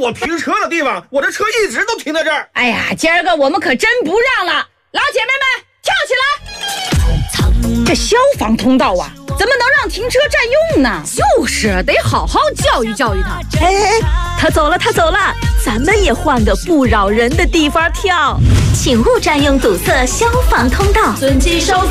我停车的地方，我的车一直都停在这儿。 哎呀，今儿个我们可真不让了，老姐妹们跳起来！这消防通道啊，怎么能让停车占用呢？ 就是得好好教育教育他。 哎，他走了，咱们也换个不扰人的地方跳。 请勿占用堵塞消防通道， 遵纪守